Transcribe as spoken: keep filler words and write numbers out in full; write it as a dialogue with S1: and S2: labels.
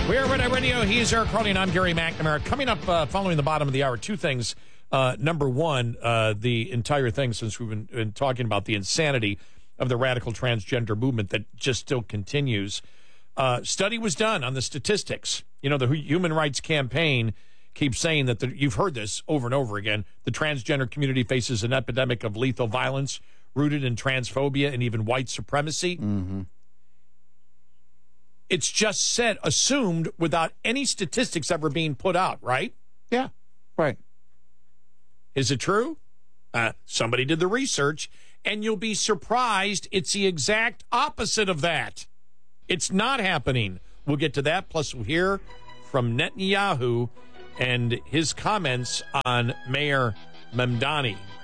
S1: We're Red Eye Radio. He's Eric Carly, and I'm Gary McNamara. Coming up uh, following the bottom of the hour, two things. Uh, number one, uh, the entire thing, since we've been, been talking about the insanity of the radical transgender movement that just still continues. Uh, study was done on the statistics. You know, the Human Rights Campaign keeps saying that the, you've heard this over and over again. The transgender community faces an epidemic of lethal violence rooted in transphobia and even white supremacy.
S2: Mm-hmm.
S1: It's just said, assumed, without any statistics ever being put out, right?
S2: Yeah, right.
S1: Is it true? Uh, somebody did the research, and you'll be surprised it's the exact opposite of that. It's not happening. We'll get to that. Plus, we'll hear from Netanyahu and his comments on Mayor Mamdani.